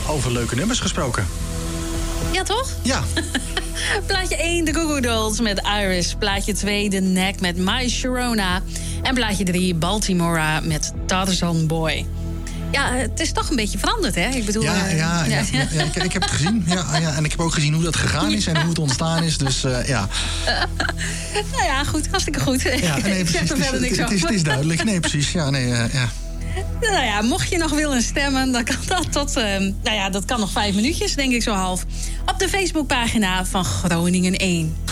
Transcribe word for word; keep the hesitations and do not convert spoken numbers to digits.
over leuke nummers gesproken. Ja, toch? Ja. Plaatje één, de Goo Goo Dolls met Iris. Plaatje twee, The Knack met My Sharona. En plaatje drie, Baltimora met Tarzan Boy. Ja, het is toch een beetje veranderd, hè? Ik bedoel, Ja, uh, ja, ja, ja, ja ik, ik heb het gezien. Ja, ja, en ik heb ook gezien hoe dat gegaan is en hoe het ontstaan is. Dus uh, ja. Nou ja, goed. Hartstikke goed. Ja, nee, precies. Ik zeg er verder niks het, is, het is duidelijk. Nee, precies. Ja, nee, uh, ja. Nou ja, mocht je nog willen stemmen, dan kan dat tot, uh, nou ja, dat kan nog vijf minuutjes, denk ik zo half. Op de Facebookpagina van Groningen één.